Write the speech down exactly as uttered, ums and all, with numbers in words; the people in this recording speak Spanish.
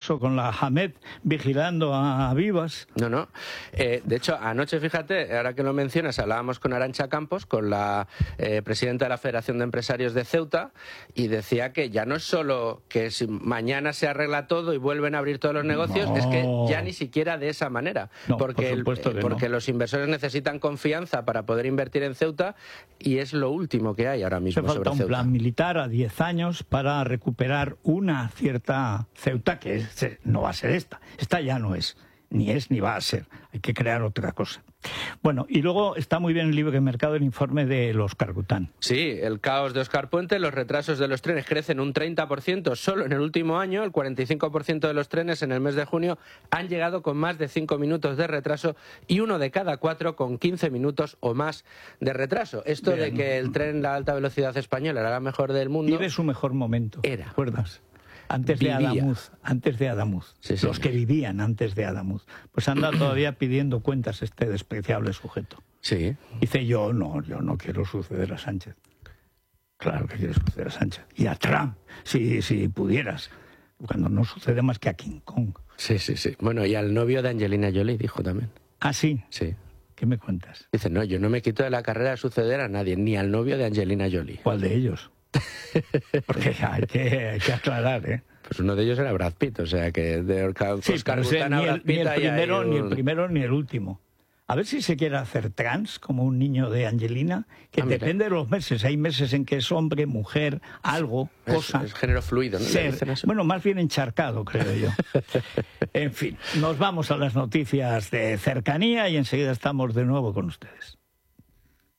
caso con la Hamed vigilando a Vivas. No, no. Eh, de hecho, anoche, fíjate, ahora que lo mencionas, hablábamos con Arantxa Campos, con la eh, presidenta de la Federación de Empresarios de Ceuta, y decía que ya no es solo que si mañana se arregla todo y vuelven a abrir todos los negocios, no. es que ya ni siquiera de esa manera. No, porque por supuesto el, que porque no. los inversores necesitan confianza para poder invertir en Ceuta, y es lo último que hay ahora mismo Hace falta sobre un Ceuta. plan militar a diez años para recuperar una cierta Ceuta que es, no va a ser esta. Esta ya no es, ni es ni va a ser. Hay que crear otra cosa. Bueno, y luego está muy bien el Libre Mercado el informe de los Óscar Gután. Sí, el caos de Óscar Puente, los retrasos de los trenes crecen un treinta por ciento solo en el último año, el cuarenta y cinco por ciento de los trenes en el mes de junio han llegado con más de cinco minutos de retraso y uno de cada cuatro con quince minutos o más de retraso. Esto bien. De que el tren, la alta velocidad española, era la mejor del mundo... Vive su mejor momento. Era. ¿Te acuerdas? Antes Vivía. de Adamuz, antes de Adamuz, sí, los que vivían antes de Adamuz, pues anda todavía pidiendo cuentas este despreciable sujeto. Sí. Dice yo no, yo no quiero suceder a Sánchez. Claro que quiere suceder a Sánchez. Y a Trump, si, si pudieras, cuando no sucede más que a King Kong. Sí, sí, sí. Bueno, y al novio de Angelina Jolie dijo también. ¿Ah, sí? Sí. ¿Qué me cuentas? Dice, no, yo no me quito de la carrera de suceder a nadie, ni al novio de Angelina Jolie. ¿Cuál de ellos? Porque hay que, hay que aclarar, ¿eh? Pues uno de ellos era Brad Pitt, o sea que de Oscar sí, Gután a Brad Pitt ni el, primero, un... ni el primero ni el último. A ver si se quiere hacer trans, como un niño de Angelina, que ah, depende de los meses. Hay meses en que es hombre, mujer, algo, es, cosa. Es género fluido, ¿no? Ser, bueno, más bien encharcado, creo yo. En fin, nos vamos a las noticias de cercanía y enseguida estamos de nuevo con ustedes.